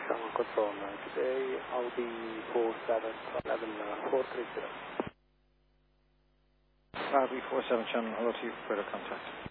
Sharma Control, today Audi 470 Audi 47 channel, hello to you, further contact.